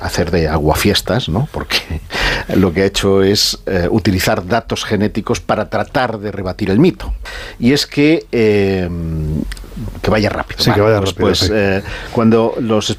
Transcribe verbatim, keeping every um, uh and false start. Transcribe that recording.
hacer de aguafiestas, ¿no? Porque lo que ha hecho es eh, utilizar datos genéticos para tratar de rebatir el mito. Y es que... Eh, que vaya rápido. Sí, vale, que vaya pues, rápido. Pues sí. eh, cuando los